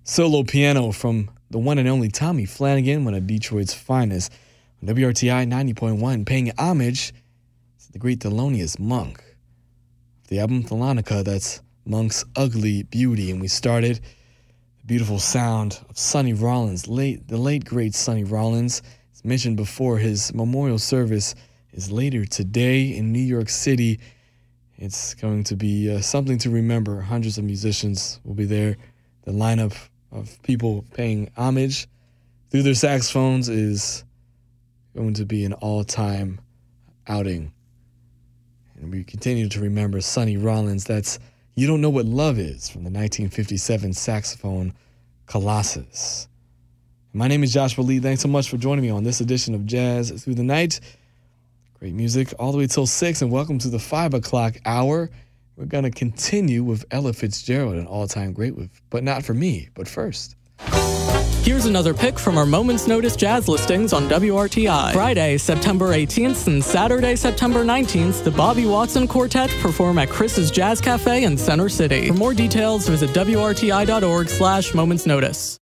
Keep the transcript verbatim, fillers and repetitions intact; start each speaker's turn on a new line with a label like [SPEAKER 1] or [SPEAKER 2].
[SPEAKER 1] Solo piano from the one and only Tommy Flanagan, one of Detroit's finest. On W R T I ninety point one, paying homage to the great Thelonious Monk. The album Thalonica, that's Monk's Ugly Beauty. And we started the beautiful sound of Sonny Rollins, late the late great Sonny Rollins. As mentioned before, his memorial service is later today in New York City. It's going to be uh, something to remember. Hundreds of musicians will be there. The lineup of people paying homage through their saxophones is going to be an all-time outing. And we continue to remember Sonny Rollins. That's You Don't Know What Love Is from the nineteen fifty-seven saxophone Colossus. My name is Joshua Lee. Thanks so much for joining me on this edition of Jazz Through the Night. Great music all the way till six, and welcome to the five o'clock hour. We're going to continue with Ella Fitzgerald, an all-time great with But Not For Me. But first,
[SPEAKER 2] here's another pick from our Moment's Notice jazz listings on W R T I. Friday, September eighteenth and Saturday, September nineteenth, the Bobby Watson Quartet perform at Chris's Jazz Cafe in Center City. For more details, visit W R T I dot org slash Moment's Notice.